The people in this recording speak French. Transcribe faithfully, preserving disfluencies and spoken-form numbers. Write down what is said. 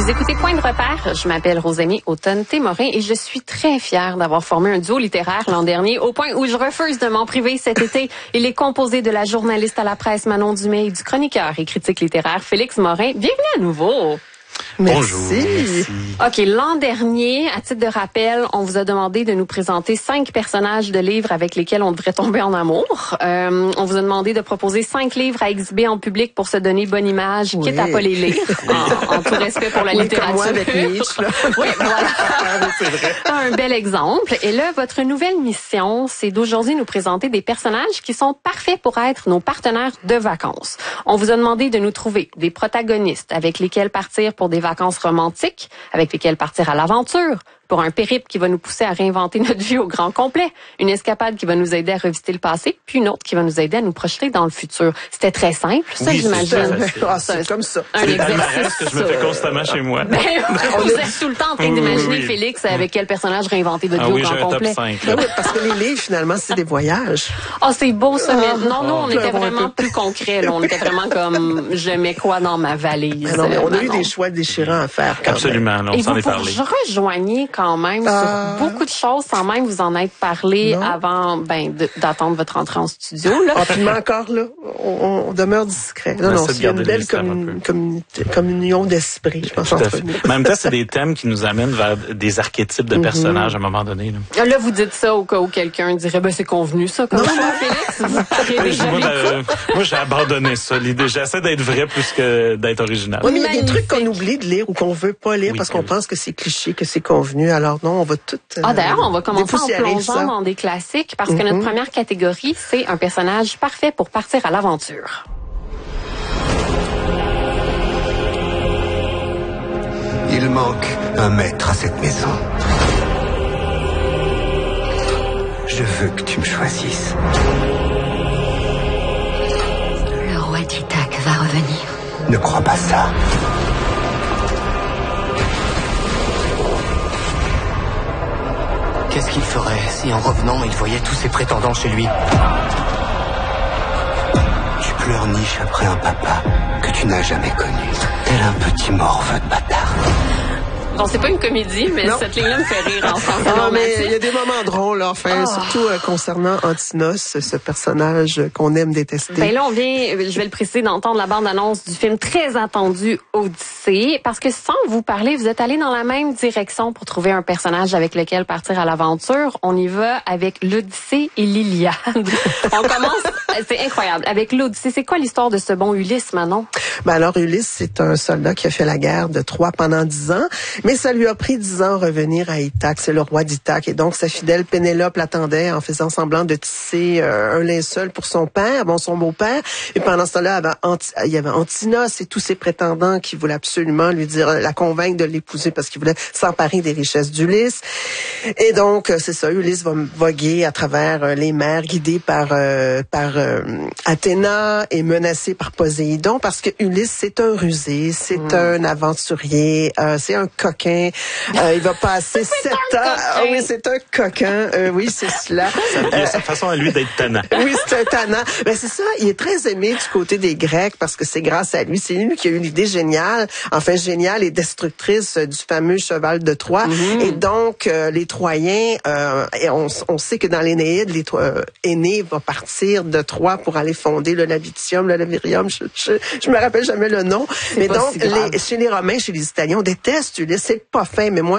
Vous écoutez Point de repère. Je m'appelle Rosemie Automne-Témorin et je suis très fière d'avoir formé un duo littéraire l'an dernier au point où je refuse de m'en priver cet été. Il est composé de la journaliste à la presse Manon Dumais et du chroniqueur et critique littéraire Félix Morin. Bienvenue à nouveau. Merci. Bonjour. Merci. OK, l'an dernier, à titre de rappel, on vous a demandé de nous présenter cinq personnages de livres avec lesquels on devrait tomber en amour. Euh, on vous a demandé de proposer cinq livres à exhiber en public pour se donner bonne image, oui. quitte à pas les lire, en, en tout respect pour la oui, littérature. Comme moi avec Nietzsche, là. Oui, voilà. C'est vrai. Un bel exemple. Et là, votre nouvelle mission, c'est d'aujourd'hui nous présenter des personnages qui sont parfaits pour être nos partenaires de vacances. On vous a demandé de nous trouver des protagonistes avec lesquels partir pour des vacances romantiques, avec lesquelles partir à l'aventure, pour un périple qui va nous pousser à réinventer notre vie au grand complet, une escapade qui va nous aider à revisiter le passé, puis une autre qui va nous aider à nous projeter dans le futur. C'était très simple, ça, Oui, j'imagine. Ah, c'est comme ça. Un C'est le exercice. palmarès que je me fais constamment chez moi. Ben, vous êtes tout le temps en train Oui, d'imaginer, oui, oui. Félix, avec quel personnage réinventer votre Ah vie oui, au j'ai grand un top complet. cinq. Ben oui, parce que les livres, finalement, c'est des voyages. Ah, c'est beau ça, mais non, nous, on était pleurons un vraiment peu. plus concret. Là. On était vraiment comme, je mets quoi dans ma valise. Ah non, mais on a eu Manon. des choix déchirants à faire. quand Absolument, là, on Et s'en vous est parlé. vous rejoignez quand même Ah. sur beaucoup de choses sans même vous en être parlé Non. avant ben, de- d'attendre votre entrée en studio. Là. Ah, puis, mais encore là, on, on demeure discret. Non, On non, essaie de il y a une garder le belle mystère un commun- peu. communauté- communion d'esprit, je pense, Tout à entre fait. nous. Mais en même temps, c'est des thèmes qui nous amènent vers des archétypes de personnages à un moment donné. Là. Là, vous dites ça au cas où quelqu'un dirait, ben c'est convenu ça, comme ça, Félix. Vous parlez Moi, déjà moi, les euh, moi, j'ai abandonné ça. L'idée, j'essaie d'être vrai plus que d'être original. Oui, mais il y a des trucs Magnifique. qu'on oublie de lire ou qu'on veut pas lire Oui, parce qu'on oui. pense que c'est cliché, que c'est convenu. Alors non, on va tout euh, Ah, d'ailleurs, on va commencer en dépoussiérer plongeant ça. dans des classiques parce que notre Mhm. première catégorie, c'est un personnage parfait pour partir à l'aventure. Il manque un maître à cette maison. Je veux que tu me choisisses. Le roi d'Ithaque va revenir. Ne crois pas ça. Qu'est-ce qu'il ferait si en revenant il voyait tous ses prétendants chez lui? Tu pleurniches après un papa que tu n'as jamais connu. Tel un petit morveux de bâtard. Bon, c'est pas une comédie, mais Non. cette ligne-là me fait rire en sens Ah, mais il y a romantique. des moments drôles, là, enfin, Ah. surtout euh, concernant Antinos, ce personnage euh, qu'on aime détester. Ben là, on vient, je vais le préciser, d'entendre la bande-annonce du film très attendu Odyssée, parce que sans vous parler, vous êtes allé dans la même direction pour trouver un personnage avec lequel partir à l'aventure. On y va avec l'Odyssée et l'Iliade. On commence, c'est incroyable. Avec l'Odyssée, c'est quoi l'histoire de ce bon Ulysse, Manon? Ben alors, Ulysse, c'est un soldat qui a fait la guerre de Troie pendant dix ans, mais ça lui a pris dix ans à revenir à Ithaque. C'est le roi d'Ithaque. Et donc, sa fidèle Pénélope l'attendait en faisant semblant de tisser euh, un linceul pour son père, bon, son beau-père. Et pendant ce temps-là, il y avait Anti- il y avait Antinos et tous ses prétendants qui voulaient absolument lui dire, la convaincre de l'épouser parce qu'ils voulaient s'emparer des richesses d'Ulysse. Et donc, euh, c'est ça, Ulysse va voguer à travers euh, les mers, guidé par, euh, par euh, Athéna et menacé par Poséidon, parce que Ulysse, c'est un rusé, c'est Mm. un aventurier, euh, c'est un coquin. Euh, il va passer sept ans. Ah oui, c'est un coquin. Euh, oui, c'est cela. Il a sa façon à lui d'être tannant. Oui, c'est un tannant. Ben c'est ça, il est très aimé du côté des Grecs parce que c'est grâce à lui, c'est lui qui a eu l'idée géniale, enfin géniale et destructrice euh, du fameux cheval de Troie. Et donc euh, les Troyens, euh, et on, on sait que dans l'Énéide, les Tro- euh, Énée va partir de Troie pour aller fonder le Lavitium, le Lavirium, je, je, je me rappelle jamais le nom. Mais pas donc si grave. les, chez les Romains, chez les Italiens, on déteste Ulysse, c'est pas fin, mais moi